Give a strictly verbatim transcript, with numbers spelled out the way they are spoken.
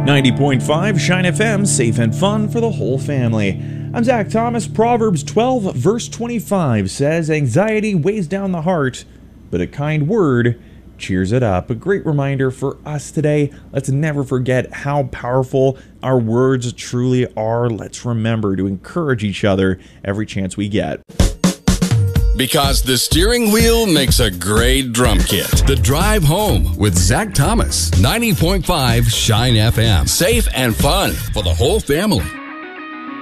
ninety point five Shine F M, safe and fun for the whole family. I'm Zach Thomas. Proverbs twelve, verse twenty-five says, "Anxiety weighs down the heart, but a kind word cheers it up." A great reminder for us today. Let's never forget how powerful our words truly are. Let's remember to encourage each other every chance we get. Because the steering wheel makes a great drum kit. The Drive Home with Zach Thomas. ninety point five Shine F M. Safe and fun for the whole family.